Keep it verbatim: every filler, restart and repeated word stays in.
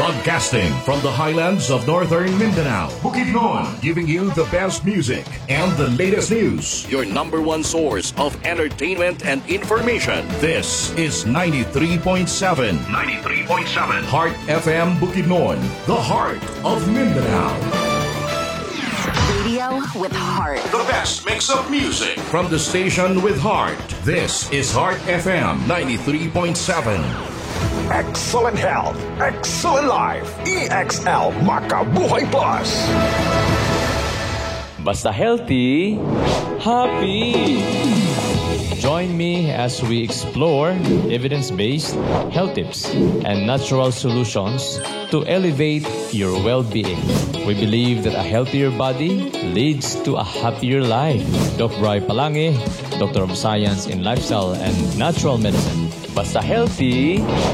Broadcasting from the highlands of northern Mindanao, Bukidnon, giving you the best music and the latest news. Your number one source of entertainment and information. This is ninety-three point seven. ninety-three point seven. Heart F M Bukidnon, the heart of Mindanao. Radio with heart. The best mix of music from the station with heart. This is Heart F M ninety-three point seven. Excellent health, excellent life. E X L Makabuhay Plus. Basta healthy, happy. Join me as we explore evidence-based health tips and natural solutions to elevate your well-being. We believe that a healthier body leads to a happier life. Doctor Bri Palangi, Doctor of Science in Lifestyle and Natural Medicine. Basta healthy,